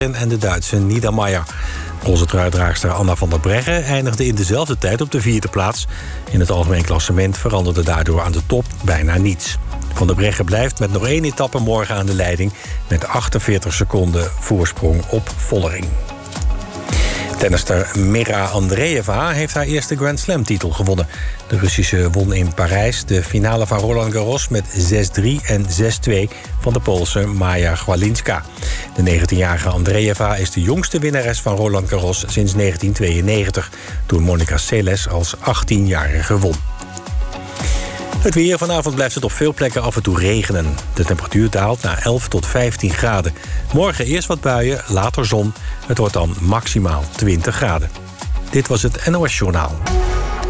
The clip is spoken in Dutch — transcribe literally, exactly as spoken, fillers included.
en de Duitse Nida Meyer. Roze truidraagster Anna van der Breggen eindigde in dezelfde tijd op de vierde plaats. In het algemeen klassement veranderde daardoor aan de top bijna niets. Van der Breggen blijft met nog één etappe morgen aan de leiding, met achtenveertig seconden voorsprong op Vollering. Tennister Mira Andreeva heeft haar eerste Grand Slam-titel gewonnen. De Russische won in Parijs de finale van Roland Garros met zes drie en zes twee van de Poolse Maja Chwalinska. De negentienjarige Andreeva is de jongste winnares van Roland Garros sinds negentien tweeënnegentig... toen Monica Seles als achttienjarige won. Het weer. Vanavond blijft het op veel plekken af en toe regenen. De temperatuur daalt naar elf tot vijftien graden. Morgen eerst wat buien, later zon. Het wordt dan maximaal twintig graden. Dit was het N O S Journaal.